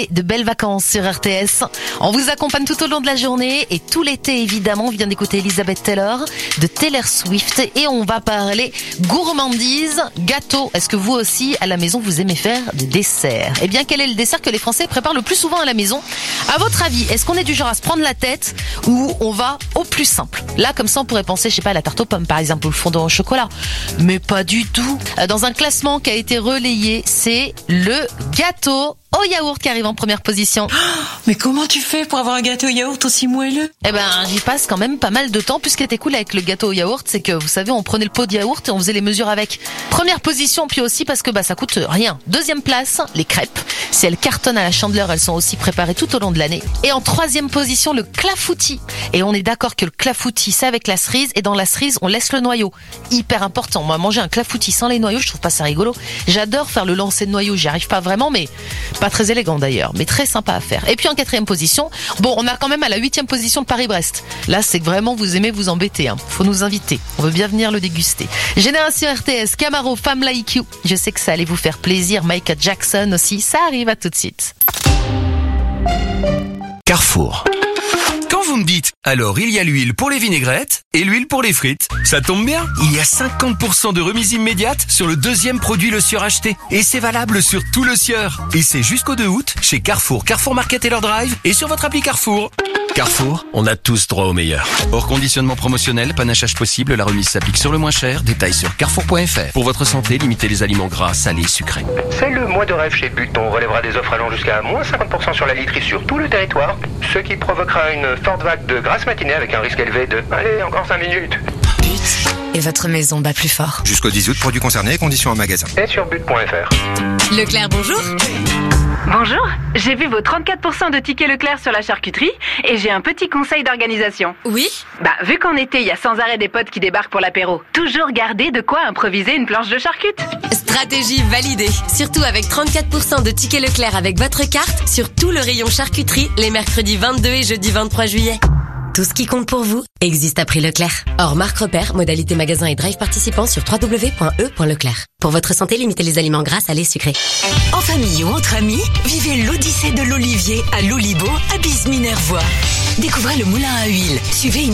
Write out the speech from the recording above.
De belles vacances sur RTS. On vous accompagne tout au long de la journée et tout l'été évidemment. On vient d'écouter Elizabeth Taylor de Taylor Swift et on va parler gourmandise, gâteau. Est-ce que vous aussi à la maison vous aimez faire des desserts? Eh bien, quel est le dessert que les Français préparent le plus souvent à la maison? À votre avis, est-ce qu'on est du genre à se prendre la tête ou on va au plus simple? Là, comme ça, on pourrait penser, je sais pas, à la tarte aux pommes par exemple ou le fondant au chocolat. Mais pas du tout. Dans un classement qui a été relayé, c'est le gâteau au yaourt qui arrive en première position. Mais comment tu fais pour avoir un gâteau au yaourt aussi moelleux? Eh ben, j'y passe quand même pas mal de temps. Puis ce qui était cool avec le gâteau au yaourt, c'est que vous savez, on prenait le pot de yaourt et on faisait les mesures avec. Première position, puis aussi parce que ça coûte rien. Deuxième place, les crêpes. Si elles cartonnent à la Chandeleur, elles sont aussi préparées tout au long de l'année. Et en troisième position, le clafoutis. Et on est d'accord que le clafoutis, c'est avec la cerise. Et dans la cerise, on laisse le noyau. Hyper important. Moi, manger un clafoutis sans les noyaux, je trouve pas ça rigolo. J'adore faire le lancer de noyaux. J'y arrive pas vraiment, mais pas très élégant d'ailleurs, mais très sympa à faire. Et puis en quatrième position, on a quand même à la 8e position le Paris-Brest. Là, c'est que vraiment vous aimez vous embêter. Faut nous inviter. On veut bien venir le déguster. Génération RTS, Camaro, Femme Like You. Je sais que ça allait vous faire plaisir. Michael Jackson aussi. Ça arrive, à tout de suite. Carrefour. Quand vous me dites, alors il y a l'huile pour les vinaigrettes et l'huile pour les frites. Ça tombe bien, il y a 50% de remise immédiate sur le deuxième produit Le Sieur acheté. Et c'est valable sur tout Le Sieur. Et c'est jusqu'au 2 août chez Carrefour, Carrefour Market et leur drive et sur votre appli Carrefour. Carrefour, on a tous droit au meilleur. Hors conditionnement promotionnel, panachage possible, la remise s'applique sur le moins cher. Détails sur carrefour.fr. Pour votre santé, limitez les aliments gras, salés, sucrés. C'est le mois de rêve chez But. On relèvera des offres allant jusqu'à moins 50% sur la literie sur tout le territoire, ce qui provoquera une forte vague de grasse matinée avec un risque élevé de... Allez, encore 5 minutes. But. Et votre maison bat plus fort. Jusqu'au 10 août, produits concernés, conditions en magasin. Et sur but.fr. Leclerc, bonjour. Bonjour, j'ai vu vos 34% de tickets Leclerc sur la charcuterie et j'ai un petit conseil d'organisation. Oui? Vu qu'en été, il y a sans arrêt des potes qui débarquent pour l'apéro, toujours garder de quoi improviser une planche de charcute. Stratégie validée. Surtout avec 34% de tickets Leclerc avec votre carte sur tout le rayon charcuterie les mercredis 22 et jeudi 23 juillet. Tout ce qui compte pour vous existe à prix Leclerc. Hors marque repère, modalité magasin et drive participant sur www.e.leclerc. Pour votre santé, limitez les aliments gras, salés, sucrés. En famille ou entre amis, vivez l'Odyssée de l'Olivier à l'Olibo, à Bise-Minervois. Découvrez le moulin à huile. Suivez une